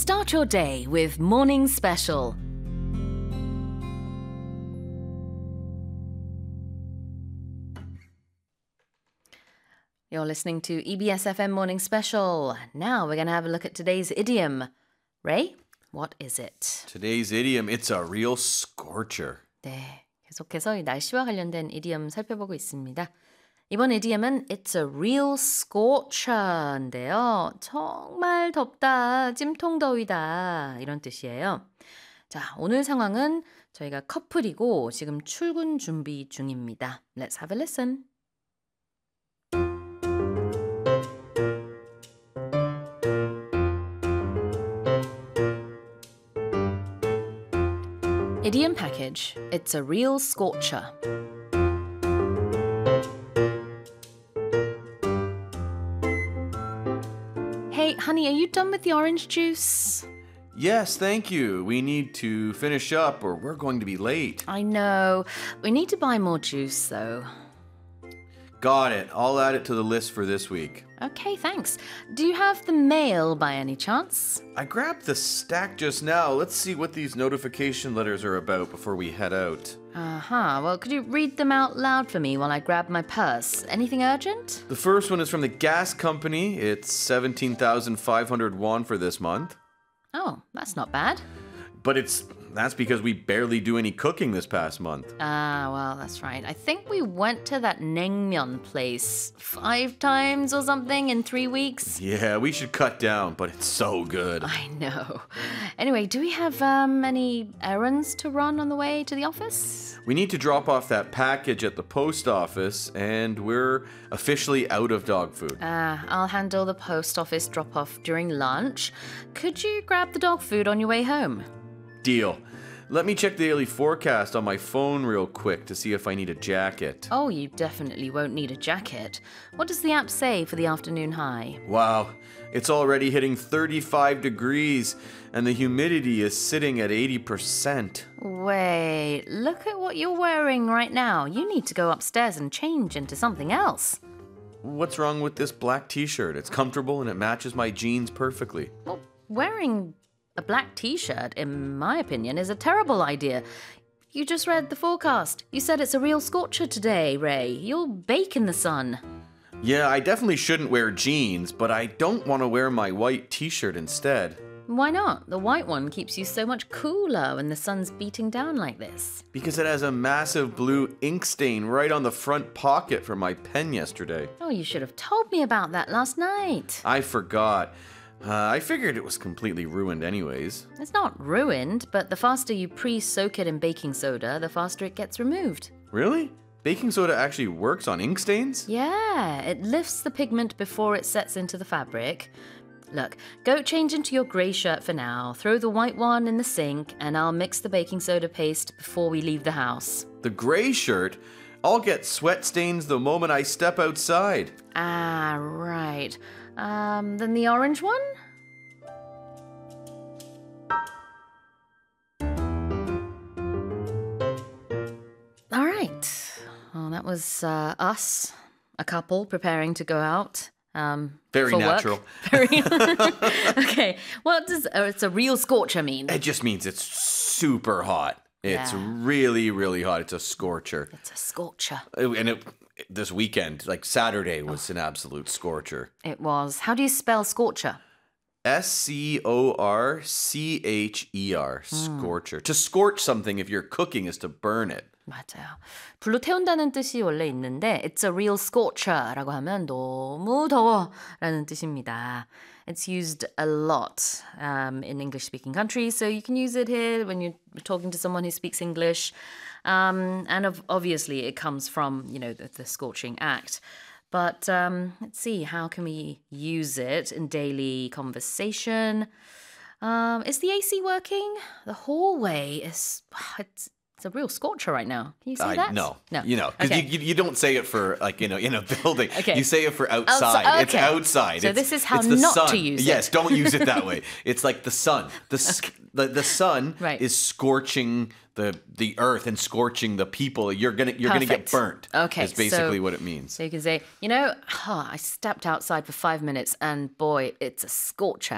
Start your day with Morning Special. You're listening to EBS FM Morning Special. Now we're going to have a look at today's idiom. Ray, what is it? Today's idiom, it's a real scorcher. 네, 계속해서 이 날씨와 관련된 이디엄 살펴보고 있습니다. 이번 이디엄은 It's a real scorcher인데요. 정말 덥다, 찜통더위다 이런 뜻이에요. 자, 오늘 상황은 저희가 커플이고 지금 출근 준비 중입니다. Let's have a listen. Idiom package. It's a real scorcher. Hey, honey, are you done with the orange juice? Yes, thank you. We need to finish up or we're going to be late. I know. We need to buy more juice, though. Got it. I'll add it to the list for this week. Okay, thanks. Do you have the mail by any chance? I grabbed the stack just now. Let's see what these notification letters are about before we head out. Uh-huh. Well, could you read them out loud for me while I grab my purse? Anything urgent? The first one is from the gas company. It's 17,500 won for this month. Oh, that's not bad. But that's because we barely do any cooking this past month. Ah, well, that's right. I think we went to that naengmyeon place 5 times or something in 3 weeks. Yeah, we should cut down, but it's so good. I know. Anyway, do we have any errands to run on the way to the office? We need to drop off that package at the post office, and we're officially out of dog food. I'll handle the post office drop-off during lunch. Could you grab the dog food on your way home? Deal. Let me check the daily forecast on my phone real quick to see if I need a jacket. Oh, you definitely won't need a jacket. What does the app say for the afternoon high? Wow, it's already hitting 35 degrees, and the humidity is sitting at 80%. Wait, look at what you're wearing right now. You need to go upstairs and change into something else. What's wrong with this black t-shirt? It's comfortable and it matches my jeans perfectly. Well, wearing a black t-shirt, in my opinion, is a terrible idea. You just read the forecast. You said it's a real scorcher today, Ray. You'll bake in the sun. Yeah, I definitely shouldn't wear jeans, but I don't want to wear my white t-shirt instead. Why not? The white one keeps you so much cooler when the sun's beating down like this. Because it has a massive blue ink stain right on the front pocket from my pen yesterday. Oh, you should have told me about that last night. I forgot. I figured it was completely ruined anyways. It's not ruined, but the faster you pre-soak it in baking soda, the faster it gets removed. Really? Baking soda actually works on ink stains? Yeah, it lifts the pigment before it sets into the fabric. Look, go change into your grey shirt for now, throw the white one in the sink, and I'll mix the baking soda paste before we leave the house. The gray shirt? I'll get sweat stains the moment I step outside. Ah, right. Then the orange one? All right. Well, that was us, a couple preparing to go out. Very for natural. Work. Very. Okay. What does it's a real scorcher mean? It just means it's super hot. It's Yeah. really, really hot. It's a scorcher. It's a scorcher. And this weekend, like Saturday, was an absolute scorcher. It was. How do you spell scorcher? Scorcher, scorcher. To scorch something if you're cooking is to burn it. 맞아요. 불로 태운다는 뜻이 원래 있는데 It's a real scorcher라고 하면 너무 더워라는 뜻입니다. It's used a lot in English-speaking countries, so you can use it here when you're talking to someone who speaks English. Obviously, it comes from, the scorching act. But let's see, how can we use it in daily conversation? Is the AC working? The hallway is... It's a real scorcher right now. Can you say that? No. No. Because Okay. you don't say it for, in a building. Okay. You say it for outside. Outside, It's okay. outside. So It's- this is how it's the not sun. to use it. Yes, don't use it that way. It's like the sun. The sun Right. is scorching the earth and scorching the people. You're gonna get Perfect. burnt. Okay, Is basically so- what it means. So you can say, I stepped outside for 5 minutes and boy, it's a scorcher.